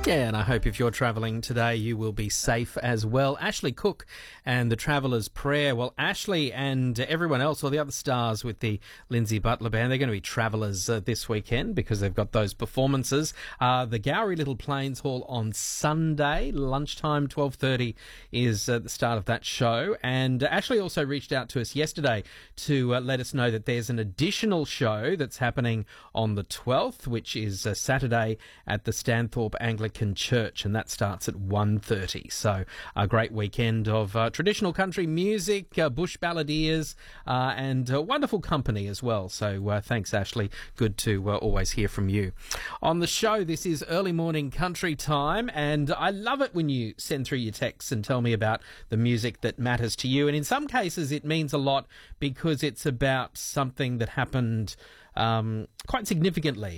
Yeah, and I hope if you're travelling today, you will be safe as well. Ashley Cook and the Traveller's Prayer. Well, Ashley and everyone else, all the other stars with the Lindsay Butler Band, they're going to be travellers this weekend because they've got those performances. The Gowrie Little Plains Hall on Sunday, lunchtime, 12:30 is the start of that show. And Ashley also reached out to us yesterday to let us know that there's an additional show that's happening on the 12th, which is Saturday at the Stanthorpe Anglican Church, and that starts at 1:30. So a great weekend of traditional country music, bush balladeers, and wonderful company as well. So thanks, Ashley. Good to always hear from you. On the show, this is Early Morning Country Time, and I love it when you send through your texts and tell me about the music that matters to you. And in some cases, it means a lot because it's about something that happened quite significantly.